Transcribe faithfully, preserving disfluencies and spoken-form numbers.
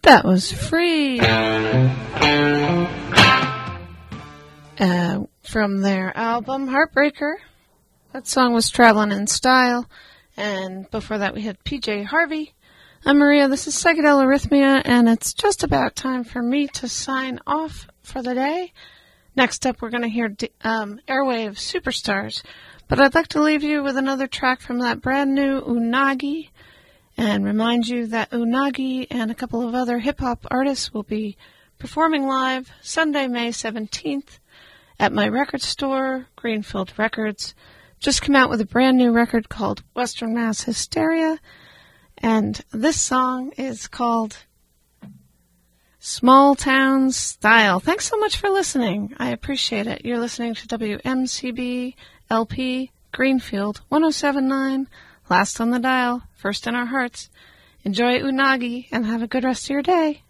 That was Free. Uh, from their album Heartbreaker. That song was Traveling in Style. And before that we had P J Harvey. I'm Maria, this is Psychedelic Arrhythmia, and it's just about time for me to sign off for the day. Next up we're going to hear um, Airwave Superstars. But I'd like to leave you with another track from that brand new Unagi. And remind you that Unagi and a couple of other hip-hop artists will be performing live Sunday, May seventeenth at my record store, Greenfield Records. Just come out with a brand new record called Western Mass Hysteria. And this song is called Small Town Style. Thanks so much for listening. I appreciate it. You're listening to W M C B L P Greenfield one oh seven point nine. Last on the dial, first in our hearts. Enjoy Unagi and have a good rest of your day.